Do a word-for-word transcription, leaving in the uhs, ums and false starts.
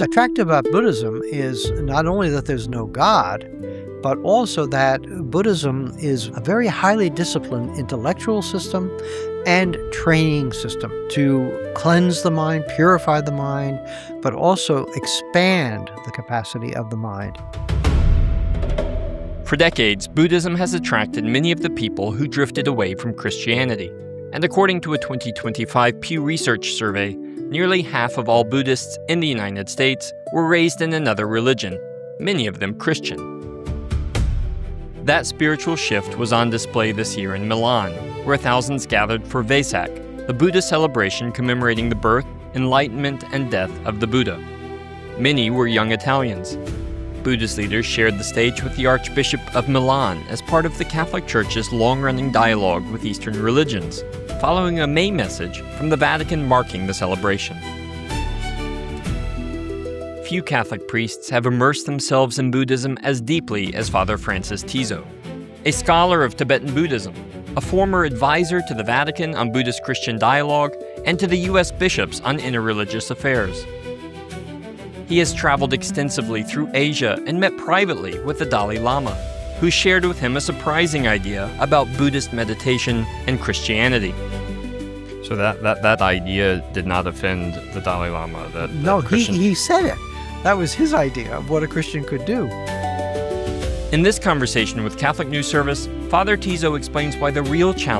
What's attractive about Buddhism is not only that there's no God, but also that Buddhism is a very highly disciplined intellectual system and training system to cleanse the mind, purify the mind, but also expand the capacity of the mind. For decades, Buddhism has attracted many of the people who drifted away from Christianity. And according to a twenty twenty-five Pew Research survey, nearly half of all Buddhists in the United States were raised in another religion, many of them Christian. That spiritual shift was on display this year in Milan, where thousands gathered for Vesak, the Buddha celebration commemorating the birth, enlightenment, and death of the Buddha. Many were young Italians. Buddhist leaders shared the stage with the Archbishop of Milan as part of the Catholic Church's long-running dialogue with Eastern religions, following a May message from the Vatican marking the celebration. Few Catholic priests have immersed themselves in Buddhism as deeply as Father Francis Tiso, a scholar of Tibetan Buddhism, a former advisor to the Vatican on Buddhist-Christian dialogue, and to the U S bishops on interreligious affairs. He has traveled extensively through Asia and met privately with the Dalai Lama, who shared with him a surprising idea about Buddhist meditation and Christianity. So that, that, that idea did not offend the Dalai Lama? That, no, that he, Christian... he said it. That was his idea of what a Christian could do. In this conversation with Catholic News Service, Father Tiso explains why the real challenge